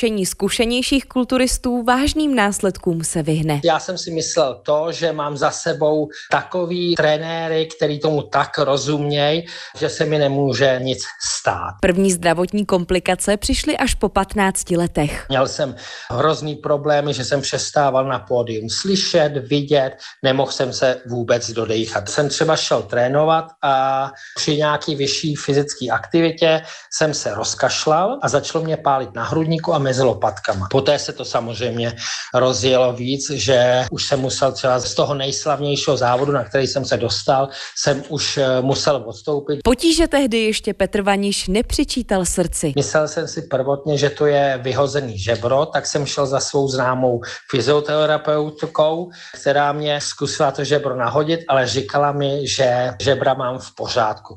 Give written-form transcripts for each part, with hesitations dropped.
cvičení zkušenějších kulturistů vážným následkům se vyhne. Já jsem si myslel to, že mám za sebou takový trenéry, který tomu tak rozumějí, že se mi nemůže nic stát. První zdravotní komplikace přišly až po 15 letech. Měl jsem hrozný problémy, že jsem přestával na pódium slyšet, vidět, nemohl jsem se vůbec dodýchat. Jsem třeba šel trénovat a při nějaký vyšší fyzické aktivitě jsem se rozkašlal a začalo mě pálit na hrudníku a mezi lopatkama. Poté se to samozřejmě rozjelo víc, že už jsem musel třeba z toho nejslavnějšího závodu, na který jsem se dostal, jsem už musel odstoupit. Potíže tehdy ještě Petr Vaniš nepřičítal srdci. Myslel jsem si prvotně, že to je vyhozený žebro, tak jsem šel za svou známou fyzioterapeutkou, která mě zkusila to žebro nahodit, ale říkala mi, že žebra mám v pořádku.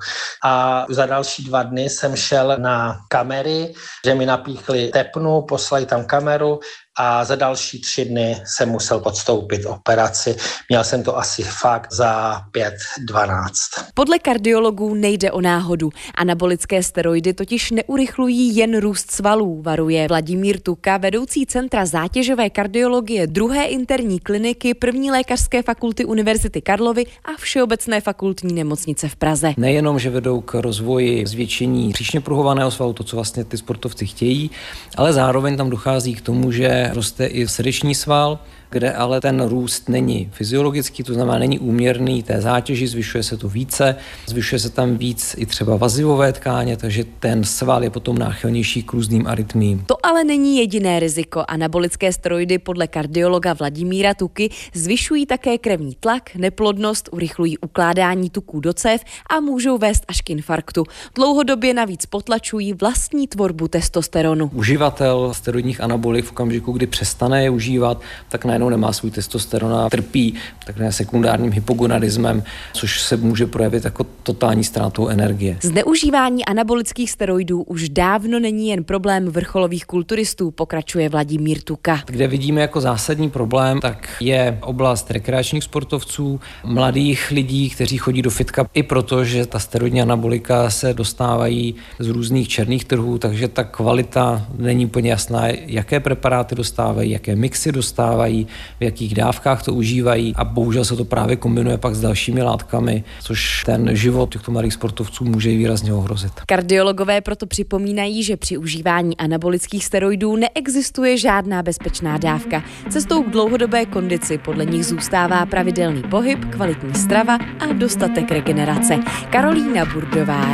A za další 2 dny jsem šel na kamery, že mi napíchli tepnu, poslali tam kameru a za další 3 dny jsem musel podstoupit operaci. Měl jsem to asi fakt za 5:12. Podle kardiologů nejde o náhodu. Anabolické steroidy totiž neurychlují jen růst svalů, varuje Vladimír Tuka, vedoucí Centra zátěžové kardiologie 2. interní kliniky 1. lékařské fakulty Univerzity Karlovy a Všeobecné fakultní nemocnice v Praze. Nejenom, že vedou k rozvoji zvětšení příčně pruhovaného svalu, to, co vlastně ty sportovci chtějí, ale zároveň tam dochází k tomu, že roste i srdeční sval, kde ale ten růst není fyziologický, to znamená není úměrný té zátěži, zvyšuje se to více, zvyšuje se tam víc i třeba vazivové tkáně, takže ten sval je potom náchylnější k různým arytmiím. To ale není jediné riziko. Anabolické steroidy podle kardiologa Vladimíra Tuky zvyšují také krevní tlak, neplodnost, urychlují ukládání tuků do cév a můžou vést až k infarktu. Dlouhodobě navíc potlačují vlastní tvorbu testosteronu. Uživatel steroidních anabolik v okamžiku, kdy přestane je užívat, tak najednou nemá svůj testosteron a trpí takhle sekundárním hypogonadismem, což se může projevit jako totální ztrátou energie. Zneužívání anabolických steroidů už dávno není jen problém vrcholových kulturistů, pokračuje Vladimír Tuka. Kde vidíme jako zásadní problém, tak je oblast rekreačních sportovců, mladých lidí, kteří chodí do fitka, i proto, že ta steroidní anabolika se dostávají z různých černých trhů, takže ta kvalita není úplně jasná, jaké preparáty dostávají, jaké mixy dostávají, v jakých dávkách to užívají a bohužel se to právě kombinuje pak s dalšími látkami, což ten život těchto mladých sportovců může výrazně ohrozit. Kardiologové proto připomínají, že při užívání anabolických steroidů neexistuje žádná bezpečná dávka. Cestou k dlouhodobé kondici podle nich zůstává pravidelný pohyb, kvalitní strava a dostatek regenerace. Karolína Burdová,